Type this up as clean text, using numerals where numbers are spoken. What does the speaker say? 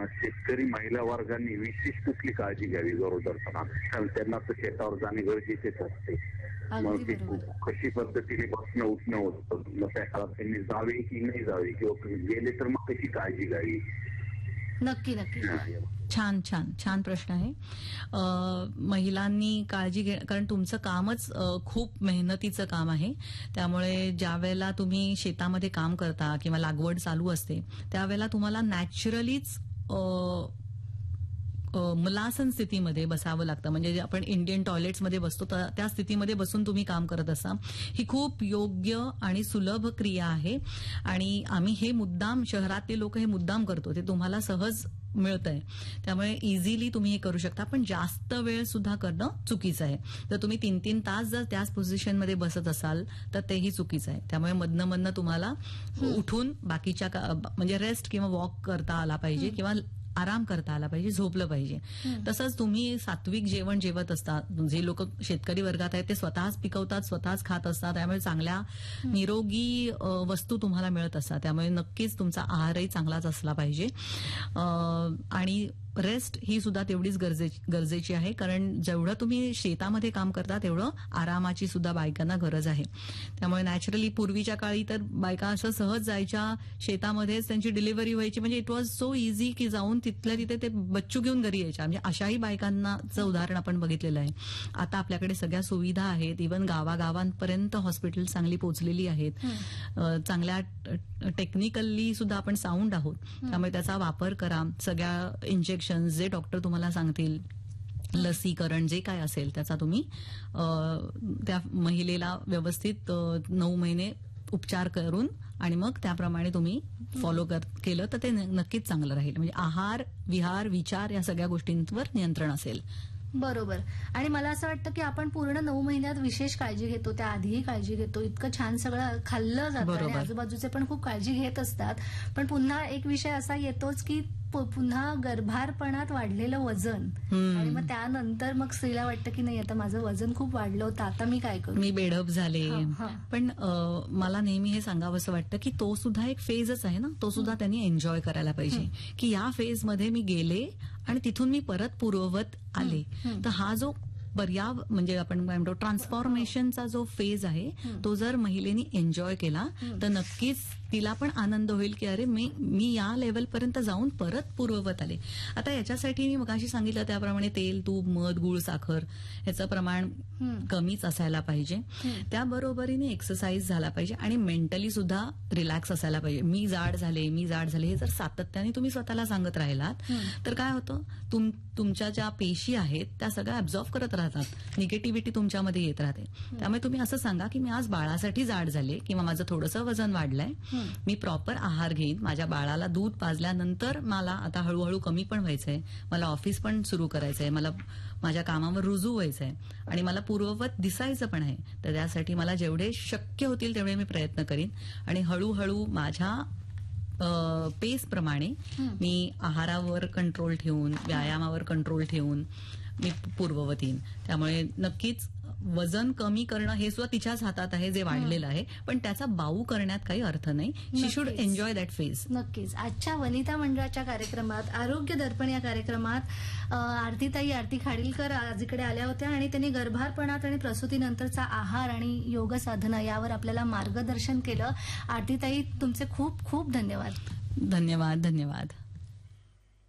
शेतकरी महिला वर्गांनी विशेष कुठली काळजी घ्यावी गरोदरपणात, कारण त्यांना तर शेतावर जाणे गरजेचेच असते. मग ते कशी पद्धतीने बसणं उठणं होतं, मग त्या काळात त्यांनी जावे की नाही जावे, किंवा गेले तर मग कशी काळजी घ्यावी. नक्की नक्की. छान छान छान प्रश्न आहे. महिलांनी काळजी कारण तुमचं कामच खूप मेहनतीचं काम आहे. त्यामुळे ज्या वेळेला तुम्ही शेतामध्ये काम करता किंवा लागवड चालू असते त्यावेळेला तुम्हाला नॅचरलीच मुलासन स्थितीमध्ये बसावं लागतं. म्हणजे आपण इंडियन टॉयलेट्समध्ये बसतो त्या स्थितीमध्ये बसून तुम्ही काम करत असा. ही खूप योग्य आणि सुलभ क्रिया आहे आणि आम्ही हे मुद्दाम, शहरातले लोक हे मुद्दाम करतो, ते तुम्हाला सहज मिळतंय. त्यामुळे इझिली तुम्ही हे करू शकता. पण जास्त वेळ सुद्धा करणं चुकीचं आहे. जर तुम्ही 3-3 तास जर त्याच पोझिशनमध्ये बसत असाल तर तेही चुकीचं आहे. त्यामुळे मधनं तुम्हाला उठून बाकीच्या म्हणजे रेस्ट किंवा वॉक करता आला पाहिजे किंवा आराम करता आला पाहिजे, झोपलं पाहिजे. तसंच तुम्ही सात्विक जेवण जेवत असता. जे लोक शेतकरी वर्गात आहेत ते स्वतःच पिकवतात, स्वतःच खात असतात. त्यामुळे चांगल्या निरोगी वस्तू तुम्हाला मिळत असतात. त्यामुळे नक्कीच तुमचा आहारही चांगलाच असला पाहिजे. आणि रेस्ट ही सुद्धा तेवढीच गरजेची आहे. कारण जेवढं तुम्ही शेतामध्ये काम करता तेवढं आरामाची सुद्धा बायकांना गरज आहे. त्यामुळे नॅचरली पूर्वीच्या काळी तर बायका असं सहज जायच्या शेतामध्येच, त्यांची डिलिव्हरी व्हायची. म्हणजे इट वॉज सो इझी की जाऊन तिथल्या तिथे ते बच्चू घेऊन घरी यायच्या. म्हणजे अशाही बायकांनाचं उदाहरण आपण बघितलेलं आहे. आता आपल्याकडे सगळ्या सुविधा आहेत. इव्हन गावागावांपर्यंत हॉस्पिटल चांगली पोहोचलेली आहेत. चांगल्या टेक्निकली सुद्धा आपण साऊंड आहोत. त्यामुळे त्याचा वापर करा. सगळ्या इंजेक्शन जे डॉक्टर तुम्हाला सांगतील, लसीकरण जे काय असेल त्याचा तुम्ही त्या महिलेला व्यवस्थित 9 महिने उपचार करून आणि मग त्याप्रमाणे तुम्ही फॉलो केलं तर ते नक्कीच चांगलं राहील. म्हणजे आहार, विहार, विचार या सगळ्या गोष्टींवर नियंत्रण असेल. बरोबर. आणि मला असं वाटतं की आपण पूर्ण 9 महिन्यात विशेष काळजी घेतो, त्या आधीही काळजी घेतो. इतकं छान सगळं खाल्लं जातं आणि आजूबाजूचे पण खूप काळजी घेत असतात. पण पुन्हा एक विषय असा येतोच की पुन्हा गर्भारपणात वाढलेलं वजन आणि मग त्यानंतर मग स्त्रीला वाटतं की नाही आता माझं वजन खूप वाढलं होतं, आता मी काय करू, मी बेढप झाले. पण मला नेहमी हे सांगावं वाटतं की तो सुद्धा एक फेजच आहे ना. तो सुद्धा त्यांनी एन्जॉय करायला पाहिजे की या फेजमध्ये मी गेले आणि तिथून मी परत पूर्ववत आले. तर हा जो म्हणजे आपण काय म्हणतो ट्रान्सफॉर्मेशनचा जो फेज आहे तो जर महिलेनी एन्जॉय केला तर नक्कीच तिला पण आनंद होईल की अरे मी या लेवलपर्यंत जाऊन परत पूर्ववत आले. आता याच्यासाठी मी मगाशी सांगितलं त्याप्रमाणे तेल, तूप, मध, गुळ, साखर ह्याचं प्रमाण कमीच असायला पाहिजे. त्याबरोबरीने एक्सरसाइज झाला पाहिजे आणि मेंटली सुद्धा रिलॅक्स असायला पाहिजे. मी जाड झाले हे जर सातत्याने तुम्ही स्वतःला सांगत राहिलात तर काय होतं, तुमच्या ज्या पेशी आहेत त्या सगळ्या अब्झॉर्व करत राहतात. निगेटिव्हिटी तुमच्यामध्ये येत राहते. त्यामुळे तुम्ही असं सांगा की मी आज बाळासाठी जाड झाले किंवा माझं थोडंसं वजन वाढलंय, मी प्रॉपर आहार घेईन, माझ्या बाळाला दूध पाजल्यानंतर मला आता हळूहळू कमी पण व्हायचंय, मला ऑफिस पण सुरू करायचंय, मला माझ्या कामावर रुजू व्हायचंय आणि मला पूर्ववत दिसायचं पण आहे. तर त्यासाठी मला जेवढे शक्य होतील तेवढे मी प्रयत्न करीन आणि हळूहळू माझ्या पेस प्रमाणे मी आहारावर कंट्रोल ठेवून, व्यायामावर कंट्रोल ठेवून मी पूर्ववत येईन. त्यामुळे नक्कीच वजन कमी करणं हे सुद्धा तिच्याच हातात आहे जे वाढलेलं आहे. पण त्याचा बाऊ करण्यात काही अर्थ नाही. शी शुड एन्जॉय दॅट फेज. नक्कीच. आजच्या वनिता मंडळाच्या कार्यक्रमात, आरोग्य दर्पण या कार्यक्रमात आरतीताई आरती खाडीलकर आज इकडे आल्या होत्या आणि त्यांनी गर्भारपणात आणि प्रसूतीनंतरचा आहार आणि योग साधना यावर आपल्याला मार्गदर्शन केलं. आरतीताई तुमचे खूप खूप धन्यवाद. धन्यवाद.